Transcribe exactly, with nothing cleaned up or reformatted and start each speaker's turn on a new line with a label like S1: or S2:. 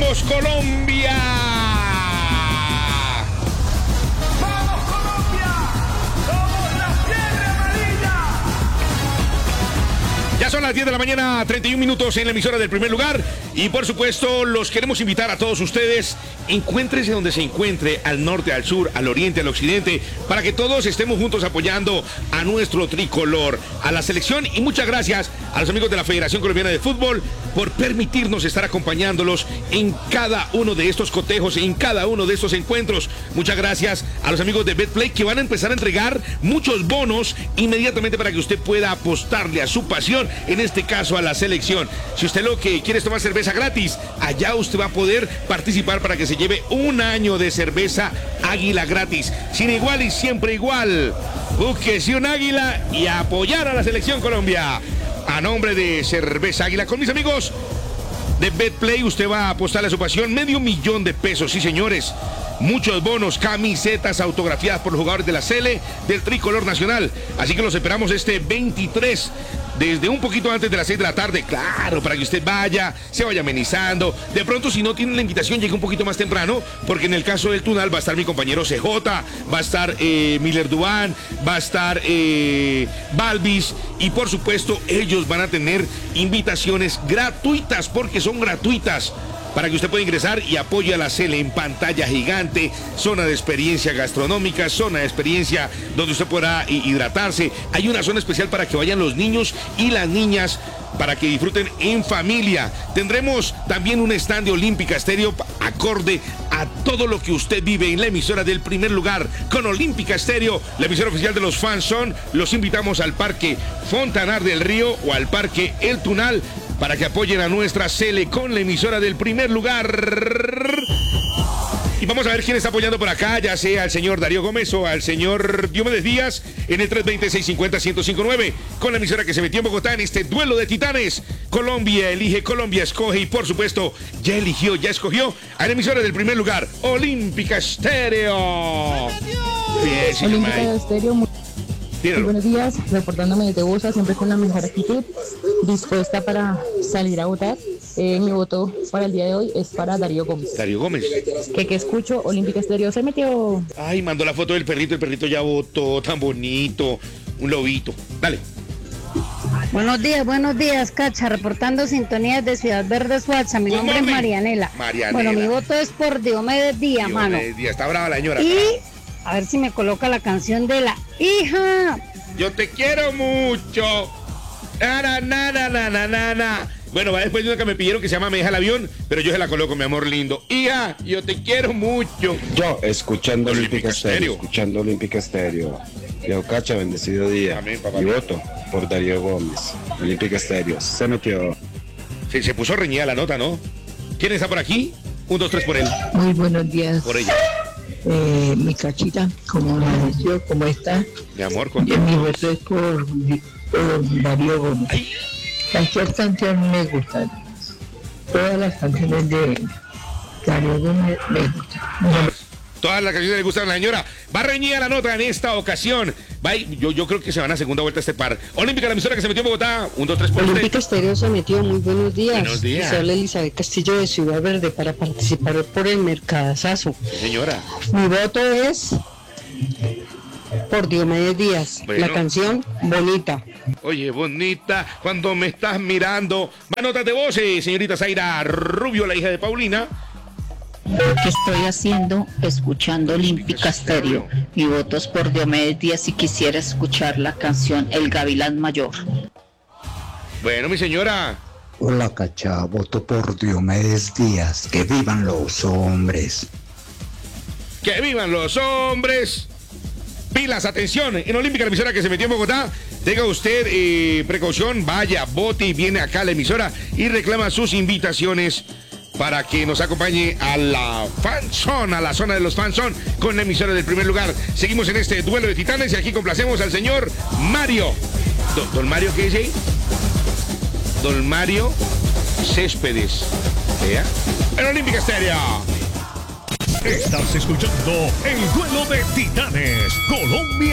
S1: ¡Vamos, Colombia!
S2: ¡Vamos, Colombia! ¡Somos la fiebre amarilla!
S1: Ya son las diez de la mañana, treinta y un minutos en la emisora del primer lugar. Y por supuesto, los queremos invitar a todos ustedes. Encuéntrese donde se encuentre, al norte, al sur, al oriente, al occidente, para que todos estemos juntos apoyando a nuestro tricolor, a la selección. Y muchas gracias a los amigos de la Federación Colombiana de Fútbol por permitirnos estar acompañándolos en cada uno de estos cotejos, en cada uno de estos encuentros. Muchas gracias a los amigos de Betplay, que van a empezar a entregar muchos bonos inmediatamente para que usted pueda apostarle a su pasión, en este caso a la selección. Si usted lo que quiere es tomar cerveza gratis, allá usted va a poder participar para que se lleve un año de cerveza Águila gratis, sin igual y siempre igual. Búsquese un Águila y a apoyar a la selección Colombia. A nombre de Cerveza Águila, con mis amigos de Betplay, usted va a apostarle a su pasión medio millón de pesos, sí señores. Muchos bonos, camisetas autografiadas por los jugadores de la Sele del tricolor nacional. Así que los esperamos este veintitrés, desde un poquito antes de las seis de la tarde, claro, para que usted vaya, se vaya amenizando. De pronto, si no tiene la invitación, llegue un poquito más temprano, porque en el caso del Tunal va a estar mi compañero C J, va a estar eh, Miller Dubán, va a estar eh, Balvis, y por supuesto, ellos van a tener invitaciones gratuitas, porque son gratuitas, para que usted pueda ingresar y apoye a la Sele en pantalla gigante, zona de experiencia gastronómica, zona de experiencia donde usted podrá hidratarse. Hay una zona especial para que vayan los niños y las niñas, para que disfruten en familia. Tendremos también un stand de Olímpica Estéreo acorde a todo lo que usted vive en la emisora del primer lugar. Con Olímpica Estéreo, la emisora oficial de los fans son, los invitamos al Parque Fontanar del Río o al Parque El Tunal, para que apoyen a nuestra Sele con la emisora del primer lugar. Y vamos a ver quién está apoyando por acá, ya sea al señor Darío Gómez o al señor Diomedes Díaz, en el tres veinte, seiscientos cincuenta, ciento cinco nueve, con la emisora que se metió en Bogotá en este duelo de titanes. Colombia elige, Colombia escoge, y por supuesto, ya eligió, ya escogió a la emisora del primer lugar, Olímpica Estéreo.
S3: Bien, sí, Olímpica Estéreo, muy, muy buenos días, reportándome desde Bosa, siempre con la mejor actitud, dispuesta para salir a votar. Eh, mi voto para el día de hoy es para Darío Gómez.
S1: Darío Gómez.
S3: Que que escucho, Olímpica Estéreo se metió.
S1: Ay, mandó la foto del perrito, el perrito ya votó, tan bonito, un lobito. Dale.
S4: Buenos días, buenos días, Cacha, reportando sintonías de Ciudad Verde, Suacha. Mi nombre es Marianela.
S1: Marianela.
S4: Bueno, mi voto es por Diomedes Díaz, mano.
S1: Diomedes Díaz, está brava la señora.
S4: Y a ver si me coloca la canción de la hija.
S1: Yo te quiero mucho. Na, na, na, na, na, na, na. Bueno, va después de una que me pidieron que se llama Me deja el avión, pero yo se la coloco, mi amor lindo. Hija, yo te quiero mucho.
S5: Yo, escuchando Olímpica Estéreo, escuchando Olímpica Estéreo. Yo, Cacha, bendecido día.
S1: Amén, papá.
S5: Y voto por Darío Gómez. Olímpica Estéreo, se metió.
S1: Se, se puso reñida la nota, ¿no? ¿Quién está por aquí? Un, dos, tres por él.
S6: Muy buenos días.
S1: Por ella.
S6: Eh, mi Cachita, ¿cómo amaneció? ¿Cómo está?
S1: Mi amor, con...
S6: Yo, mi voto es por, por Darío Gómez. Ay. Cualquier canción me gusta. Todas las canciones de Darío Gómez me gustan.
S1: Todas las canciones le gustan a la señora. Va reñida la nota en esta ocasión. Va, yo, yo creo que se van a segunda vuelta este par. Olímpica, la emisora que se metió en Bogotá. Un, dos, tres por
S7: Olímpica Estéreo se metió. Muy buenos días.
S1: Buenos días.
S7: Se habla Elizabeth Castillo de Ciudad Verde para participar por el Mercadazazo.
S1: Sí, señora.
S7: Mi voto es por Diomedes Díaz.
S1: Bueno.
S7: La canción Bonita.
S1: Oye, bonita, cuando me estás mirando. Va, notas de voces, señorita Zaira Rubio, la hija de Paulina.
S8: ¿Qué estoy haciendo? Escuchando Olímpica Estéreo. Mi voto es por Diomedes Díaz y quisiera escuchar la canción El Gavilán Mayor.
S1: Bueno, mi señora.
S9: Hola, Cacha, voto por Diomedes Díaz. Que vivan los hombres.
S1: Que vivan los hombres. Pilas, atención, en Olímpica, la emisora que se metió en Bogotá. Tenga usted eh, precaución, vaya, vote y viene acá a la emisora y reclama sus invitaciones para que nos acompañe a la fanzone, a la zona de los fanzone, con la emisora del primer lugar. Seguimos en este duelo de titanes y aquí complacemos al señor Mario. Don, don Mario, ¿qué dice ahí? Don Mario Céspedes. ¿Vea? En Olímpica Estéreo.
S2: Estás escuchando el duelo de titanes. Colombia